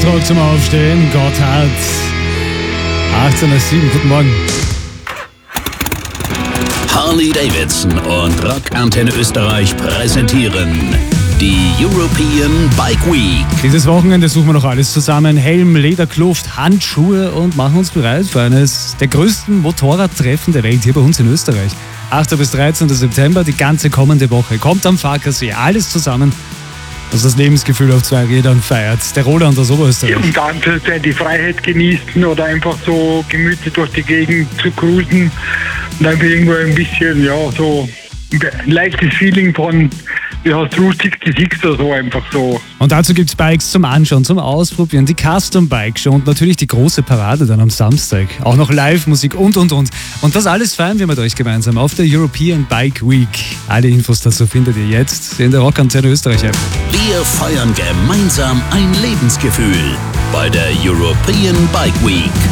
Tag zum Aufstehen. Gott hat 18:07. Guten Morgen. Harley Davidson und Rock Antenne Österreich präsentieren die European Bike Week. Dieses Wochenende suchen wir noch alles zusammen. Helm, Lederkluft, Handschuhe und machen uns bereit für eines der größten Motorradtreffen der Welt hier bei uns in Österreich. 8. bis 13. September, die ganze kommende Woche. Kommt am Farkasee, alles zusammen, was das Lebensgefühl auf zwei Rädern feiert. Der Roland aus Oberösterreich. Und dann die Freiheit genießen oder einfach so gemütlich durch die Gegend zu cruisen und einfach irgendwo ein bisschen, ja, so ein leichtes Feeling von, wie hast du lustig gesiegt oder so, einfach so. Und dazu gibt es Bikes zum Anschauen, zum Ausprobieren, die Custom Bike Show und natürlich die große Parade dann am Samstag. Auch noch Live-Musik und. Und das alles feiern wir mit euch gemeinsam auf der European Bike Week. Alle Infos dazu findet ihr jetzt in der Rock Antenne Österreich App. Wir feiern gemeinsam ein Lebensgefühl bei der European Bike Week.